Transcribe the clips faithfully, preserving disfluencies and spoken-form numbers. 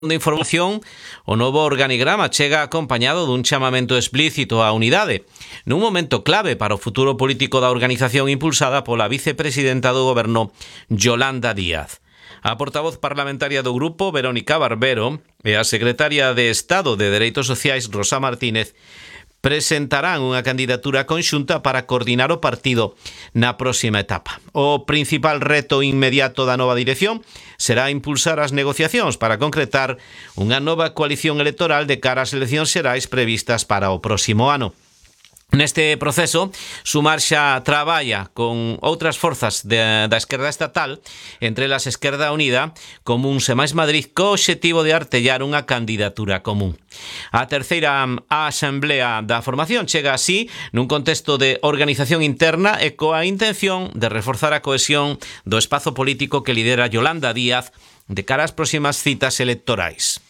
de información, o novo organigrama chega acompañado dun chamamento explícito á unidade, nun momento clave para o futuro político da organización impulsada pola vicepresidenta do Goberno, Yolanda Díaz. A portavoz parlamentaria do grupo, Verónica Barbero, e a secretaria de Estado de Dereitos Sociais, Rosa Martínez, presentarán unha candidatura conxunta para coordinar o partido na próxima etapa. O principal reto inmediato da nova dirección será impulsar as negociacións para concretar unha nova coalición electoral de cara ás eleccións xerais previstas para o próximo ano. Neste proceso, Sumar xa traballa con outras forzas de, da esquerda estatal, entre elas Esquerda Unida, Comuns e Máis Madrid, co obxectivo de artellar unha candidatura común. A terceira asamblea da formación chega así nun contexto de organización interna e coa intención de reforzar a cohesión do espazo político que lidera Yolanda Díaz de cara ás próximas citas electorais.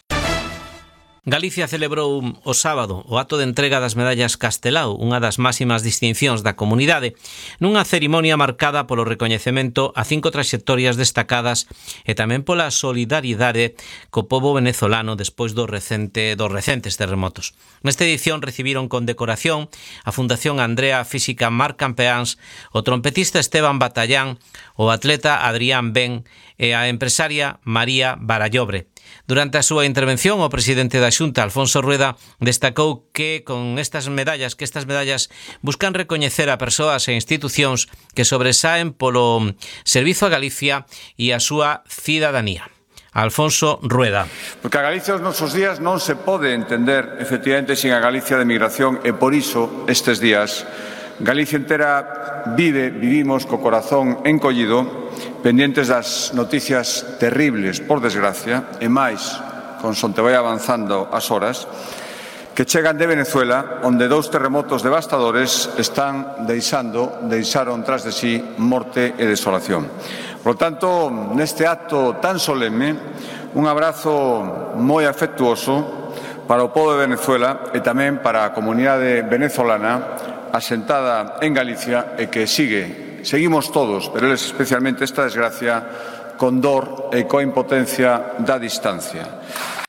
Galicia celebrou o sábado o acto de entrega das medallas Castelao, unha das máximas distincións da comunidade, nunha cerimonia marcada polo recoñecemento a cinco traxectorias destacadas e tamén pola solidaridade co pobo venezolano despois do recente, dos recentes terremotos. Nesta edición recibiron con decoración a Fundación Andrea Física Mar Campeáns, o trompetista Esteban Batallán, o atleta Adrián Ben e a empresaria María Barallobre. Durante a súa intervención, o presidente da Xunta, Alfonso Rueda, destacou que con estas medallas, que estas medallas buscan recoñecer a persoas e institucións que sobresaen polo servizo a Galicia e a súa cidadanía. Alfonso Rueda. Porque a Galicia os nosos días non se pode entender efectivamente sin a Galicia de migración e por iso estes días Galicia entera vive, vivimos co corazón encollido, pendientes das noticias terribles, por desgracia, e máis, consonte vai avanzando as horas, que chegan de Venezuela, onde dous terremotos devastadores están deixando, deixaron tras de sí morte e desolación. Por lo tanto, neste acto tan solemne, un abrazo moi afectuoso para o pobo de Venezuela e tamén para a comunidade venezolana asentada en Galicia e que sigue, seguimos todos, pero eles especialmente esta desgracia, con dor e coa impotencia da distancia.